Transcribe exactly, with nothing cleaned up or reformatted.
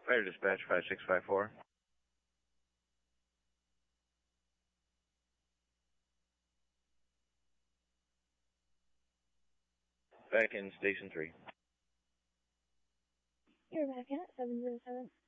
Fire dispatch five six five four. Back in station three. You're back at seven zero seven.